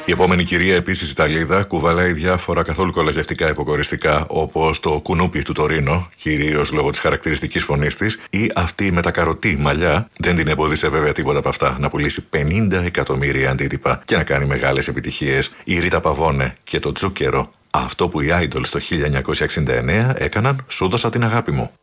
Η επόμενη κυρία, επίσης Ιταλίδα, κουβαλάει διάφορα καθόλου κολακευτικά υποκοριστικά, όπως το κουνούπι του Τωρίνο, κυρίως λόγω της χαρακτηριστικής φωνής της, ή αυτή με τα καροτή μαλλιά. Δεν την εμπόδισε βέβαια τίποτα από αυτά να πουλήσει 50 εκατομμύρια αντίτυπα και να κάνει μεγάλες επιτυχίες. Η Ρίτα Παβόνε και το Τζούκερο, αυτό που οι Idols το 1969 έκαναν «Σου δώσα την αγάπη μου».